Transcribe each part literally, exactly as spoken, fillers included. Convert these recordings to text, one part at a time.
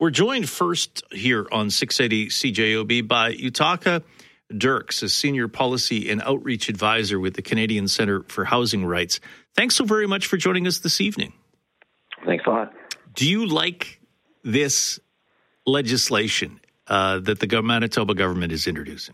We're joined first here on six eighty C J O B by Yutaka Dirks, a senior policy and outreach advisor with the Canadian Centre for Housing Rights. Thanks so very much for joining us this evening. Thanks a lot. Do you like this legislation uh, that the Manitoba government is introducing?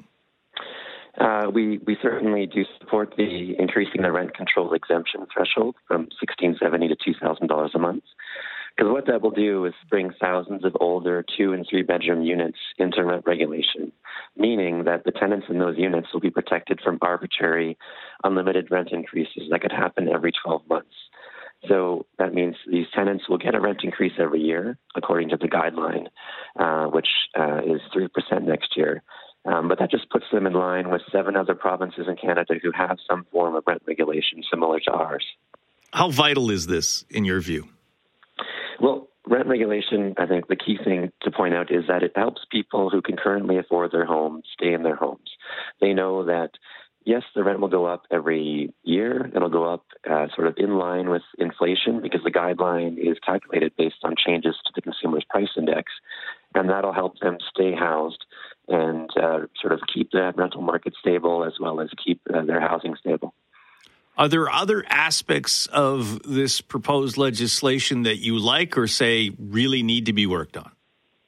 Uh, we, we certainly do support the increasing the rent control exemption threshold from sixteen seventy to two thousand dollars a month. Because what that will do is bring thousands of older two and three bedroom units into rent regulation, meaning that the tenants in those units will be protected from arbitrary, unlimited rent increases that could happen every twelve months. So that means these tenants will get a rent increase every year, according to the guideline, uh, which uh, is three percent next year. Um, but that just puts them in line with seven other provinces in Canada who have some form of rent regulation similar to ours. How vital is this, in your view? Well, rent regulation, I think the key thing to point out is that it helps people who can currently afford their home stay in their homes. They know that, yes, the rent will go up every year. It'll go up uh, sort of in line with inflation because the guideline is calculated based on changes to the consumer's price index. And that'll help them stay housed and uh, sort of keep the rental market stable as well as keep uh, their housing stable. Are there other aspects of this proposed legislation that you like or say really need to be worked on?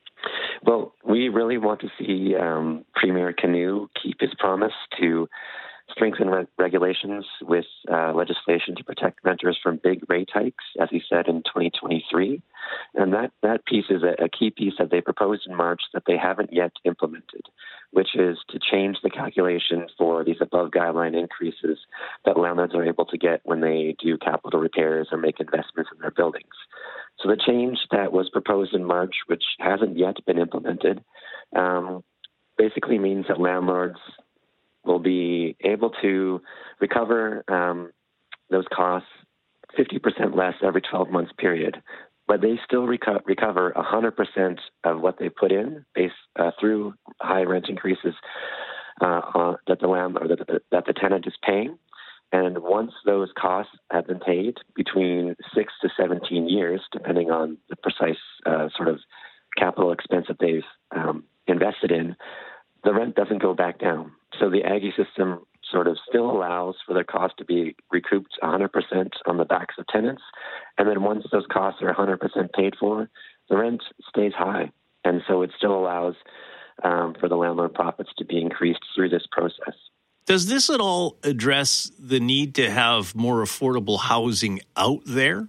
Well, we really want to see um, Premier Canoe keep his promise to strengthen re- regulations with uh, legislation to protect renters from big rate hikes, as he said in twenty twenty-three. And that, that piece is a, a key piece that they proposed in March that they haven't yet implemented, which is to change the calculation for these above guideline increases that landlords are able to get when they do capital repairs or make investments in their buildings. So the change that was proposed in March, which hasn't yet been implemented, um, basically means that landlords will be able to recover um, those costs fifty percent less every twelve months period. But they still reco- recover one hundred percent of what they put in based, uh, through high rent increases uh, uh, that the landlord, that the, that the tenant is paying. And once those costs have been paid between six to seventeen years, depending on the precise uh, sort of capital expense that they've um, invested in, the rent doesn't go back down. So the Aggie system sort of still allows for their cost to be recouped one hundred percent on the backs of tenants. And then once those costs are one hundred percent paid for, the rent stays high. And so it still allows um, for the landlord profits to be increased through this process. Does this at all address the need to have more affordable housing out there?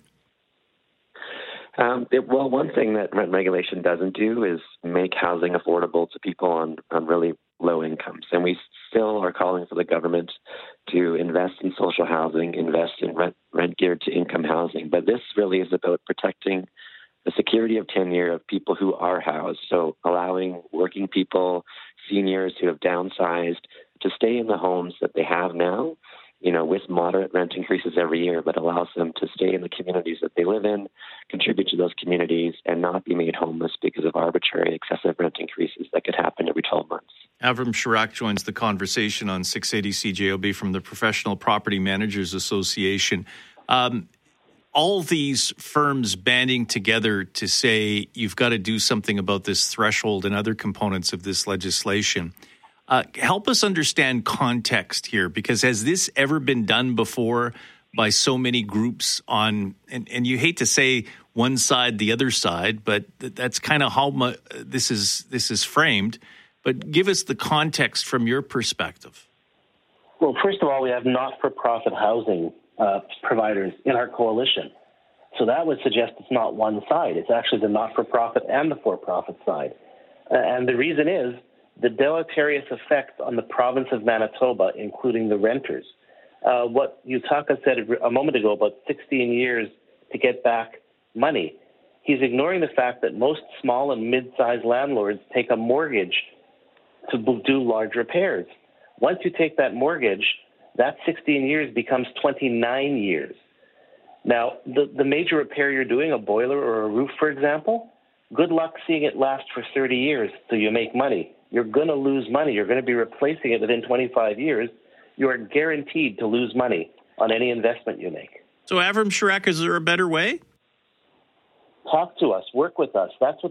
Um, it, well, one thing that rent regulation doesn't do is make housing affordable to people on, on really low incomes. And we still are calling for the government to invest in social housing, invest in rent, rent geared to income housing. But this really is about protecting the security of tenure of people who are housed. So allowing working people, seniors who have downsized to stay in the homes that they have now, you know, with moderate rent increases every year, but allows them to stay in the communities that they live in, contribute to those communities, and not be made homeless because of arbitrary excessive rent increases that could happen every twelve months. Avram Sharak joins the conversation on six eighty C J O B from the Professional Property Managers Association. Um, all these firms banding together to say you've got to do something about this threshold and other components of this legislation. Uh, help us understand context here, because has this ever been done before by so many groups on, and, and you hate to say one side, the other side, but th- that's kind of how mu- this is this is framed. But give us the context from your perspective. Well, first of all, we have not-for-profit housing uh, providers in our coalition. So that would suggest it's not one side. It's actually the not-for-profit and the for-profit side. Uh, and the reason is the deleterious effect on the province of Manitoba, including the renters. Uh, what Yutaka said a moment ago about sixteen years to get back money, he's ignoring the fact that most small and mid-sized landlords take a mortgage to do large repairs. Once you take that mortgage, that sixteen years becomes twenty-nine years. Now, the, the major repair you're doing, a boiler or a roof, for example, good luck seeing it last for thirty years so you make money. You're going to lose money. You're going to be replacing it within twenty-five years. You are guaranteed to lose money on any investment you make. So, Avram Sharak, is there a better way? Talk to us. Work with us. That's what